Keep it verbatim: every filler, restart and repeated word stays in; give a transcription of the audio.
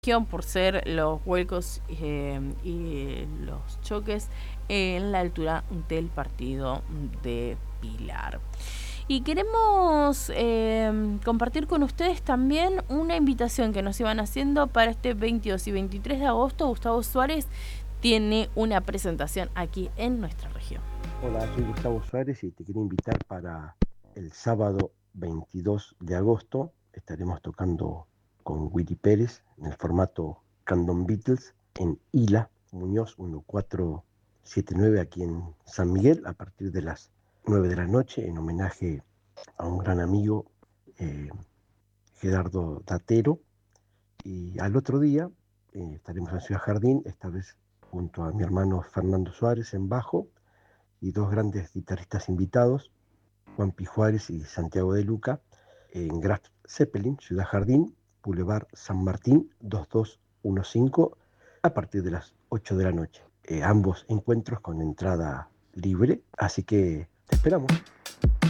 por ser los vuelcos eh, y los choques en la altura del partido de Pilar. Y queremos eh, compartir con ustedes también una invitación que nos iban haciendo para este veintidós y veintitrés de agosto. Gustavo Suárez tiene una presentación aquí en nuestra región. Hola, soy Gustavo Suárez y te quería invitar para el sábado veintidós de agosto. Estaremos tocando con Willy Pérez en el formato Candom Beatles en Ila, Muñoz mil cuatrocientos setenta y nueve, aquí en San Miguel, a partir de las nueve de la noche, en homenaje a un gran amigo, eh, Gerardo Datero. Y al otro día eh, estaremos en Ciudad Jardín, esta vez junto a mi hermano Fernando Suárez en bajo y dos grandes guitarristas invitados, Juan Pi Juárez y Santiago de Luca, en Graf Zeppelin, Ciudad Jardín, Boulevard San Martín dos dos uno cinco, a partir de las ocho de la noche. Eh, ambos encuentros con entrada libre, así que te esperamos.